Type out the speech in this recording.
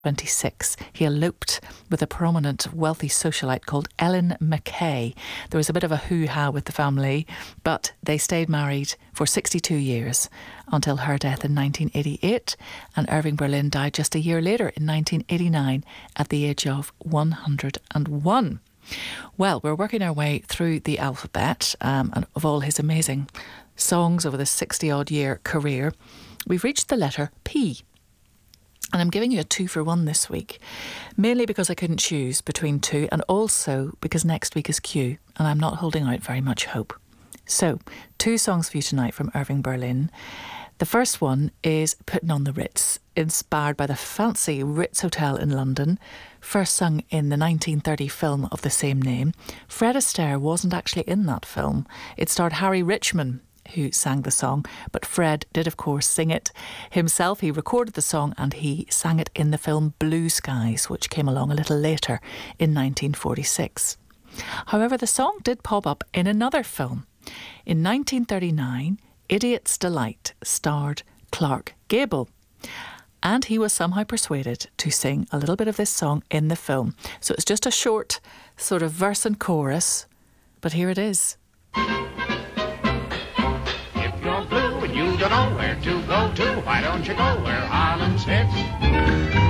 26, he eloped with a prominent wealthy socialite called Ellen Mackay. There was a bit of a hoo-ha with the family, but they stayed married for 62 years until her death in 1988, and Irving Berlin died just a year later in 1989 at the age of 101. Well, we're working our way through the alphabet and of all his amazing songs over the 60-odd year career. We've reached the letter P. And I'm giving you a 2-for-1 this week, mainly because I couldn't choose between two, and also because next week is Q, and I'm not holding out very much hope. So, 2 songs for you tonight from Irving Berlin. The first one is Putting on the Ritz, inspired by the fancy Ritz Hotel in London, first sung in the 1930 film of the same name. Fred Astaire wasn't actually in that film. It starred Harry Richman, who sang the song, but Fred did of course sing it himself. He recorded the song and he sang it in the film Blue Skies, which came along a little later in 1946. However, the song did pop up in another film. In 1939, Idiot's Delight starred Clark Gable, and he was somehow persuaded to sing a little bit of this song in the film. So it's just a short sort of verse and chorus, but here it is. You don't know where to go to, why don't you go where Harlem sits?